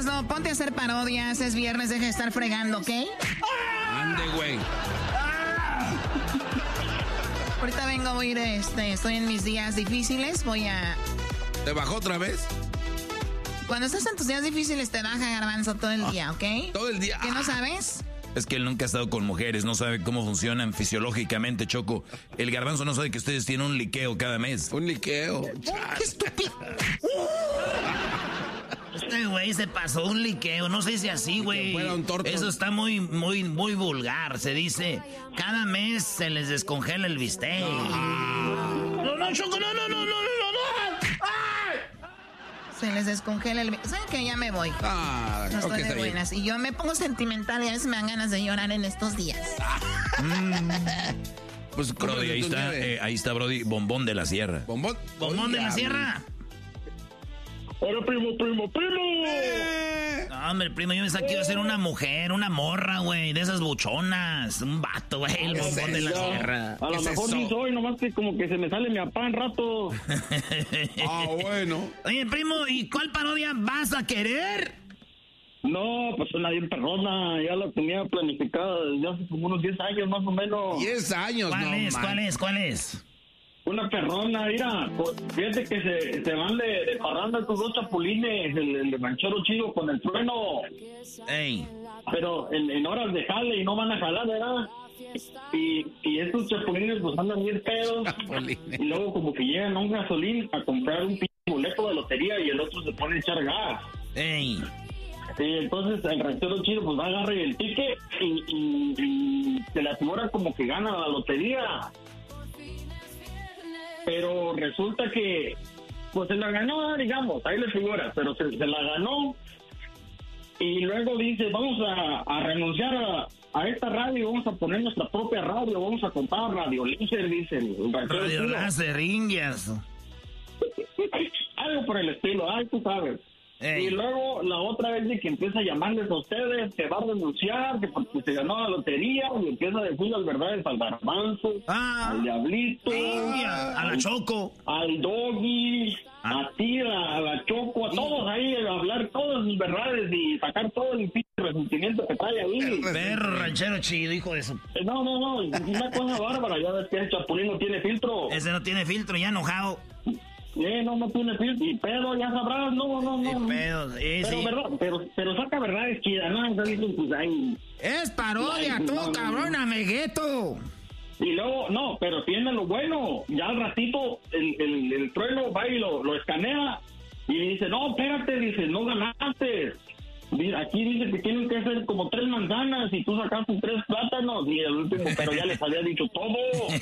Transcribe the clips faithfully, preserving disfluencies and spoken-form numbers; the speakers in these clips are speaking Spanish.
Erasno, ponte a hacer parodias, es viernes, deja de estar fregando, ¿ok? Ande, güey. Ahorita vengo, voy a ir, este, estoy en mis días difíciles, voy a... ¿Te bajó otra vez? Cuando estás en tus días difíciles te baja, Garbanzo, todo el día, ¿ok? Todo el día. ¿Qué no sabes? Es que él nunca ha estado con mujeres, no sabe cómo funcionan fisiológicamente, Choco. El Garbanzo no sabe que ustedes tienen un liqueo cada mes. Un liqueo. ¡Qué estúpido! Este güey se pasó un liqueo, no se dice así, güey. Eso está muy, muy, muy vulgar. Se dice, cada mes se les descongela el bistec. No, no, no, Choco, no, no, no, no, no, no. ¡Ay! Se les descongela el... ¿Saben qué? Ya me voy. Ah, no estoy okay, de buenas. Y yo me pongo sentimental y a veces me dan ganas de llorar en estos días. Mm. Pues, Brody, ahí está, eh, ahí está, Brody, Bombón de la Sierra. ¿Bombón? ¿Bombón de la Sierra? ¡Hola, primo, primo, primo! Eh. No, hombre, primo, yo pensaba que iba a ser una mujer, una morra, güey, de esas buchonas. Un vato, güey, el Bombón de la Sierra. A lo mejor ni soy, nomás que como que se me sale mi apá en rato. Ah, bueno. Oye, primo, ¿y cuál parodia vas a querer? No, pues una bien perrona, ya la tenía planificada desde hace como unos diez años más o menos. diez años, ¿Cuál no, es, man. cuál es, cuál es? Una perrona, mira, pues, fíjate que se, se van de, de parranda estos dos chapulines, el, el ranchero chido con el trueno. Ey. Pero en, en horas de jale y no van a jalar, ¿verdad? Y, y estos chapulines pues andan bien pedos. Chapulines. Y luego como que llegan a un gasolín a comprar un p*** boleto de lotería y el otro se pone a echar gas. Ey. Y entonces el ranchero chido pues va a agarrar el ticket y, y, y se le asegura como que gana la lotería. Pero resulta que pues se la ganó, digamos, ahí le figura, pero se, se la ganó y luego dice, vamos a, a renunciar a, a esta radio, vamos a poner nuestra propia radio, vamos a contar Radio Láser, dice el ranchero Radio chido. Láser, Indias. Algo por el estilo, ay, tú sabes. Ey. Y luego la otra vez de que empieza a llamarles a ustedes, que va a renunciar, que porque se ganó la lotería, y empieza a decir las verdades al Garbanzo, Ah. al Diablito, India, a la Choco. al Doggy, Ah. a ti, a, a la Choco, a todos ahí, a hablar todas las verdades y sacar todo el p*** resentimiento que trae ahí. Perro ranchero chido, hijo de su... Eh, No, no, no, es una cosa bárbara, ya ves que el Chapulín no tiene filtro. Ese no tiene filtro, ya enojado. Eh, no, no tiene filtro, y pedo, ya sabrás, no, no, no. Y pedo, eh, Pero, sí. verdad, pero, pero saca verdades chidas, ¿no? Entonces dicen, pues, ay. Es parodia, Ay, tú, no, no, cabrón, no. amigueto. Y luego, no, pero tiene lo bueno. Ya al ratito el, el, el trueno va y lo, lo escanea y dice, no, espérate, dice, no ganaste. Dice, aquí dice que tienen que hacer como tres manzanas y tú sacaste tres plátanos y el último, pero ya les había dicho todo.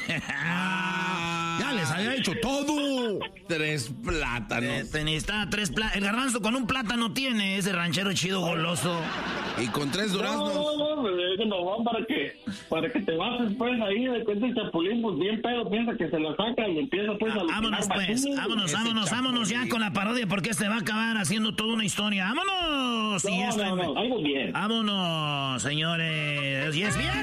Ya les había hecho todo. Tres plátanos. Eh, te necesitaba tres plátanos. El Garbanzo con un plátano tiene, ese ranchero chido goloso. Y con tres No, duraznos. no, no, eso no va para que, para que te bajes pues ahí de cuenta el Chapulín, pues bien pedo, piensa que se la saca y empieza pues a Vámonos alucinar pues, vacío. vámonos, Ese vámonos, vámonos ya Chapulín. con la parodia porque se va a acabar haciendo toda una historia. ¡Vámonos! No, Y esto- no, no, algo bien. Vámonos, señores. Y es bien.